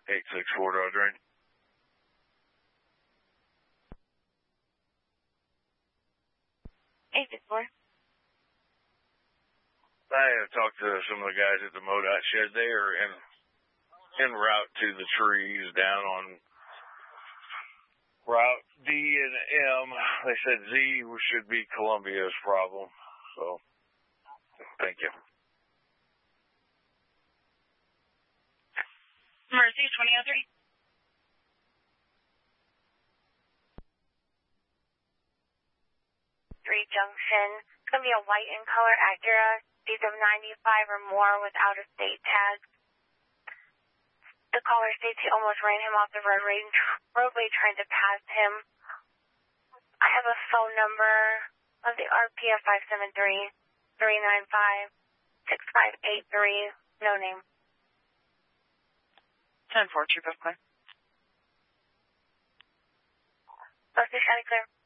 864 Dodge Ring. I have talked to some of the guys at the MoDOT shed. They are en route to the trees down on Route D and M. They said Z should be Columbia's problem. So, thank you. Mercy 2003. Junction. It's going to be a white in color Acura. Speeds of 95 or more with out-of-state tags. The caller states he almost ran him off the roadway trying to pass him. I have a phone number of the RPF 573-395-6583. No name. 10-4, Troop of Clear. Both is clear.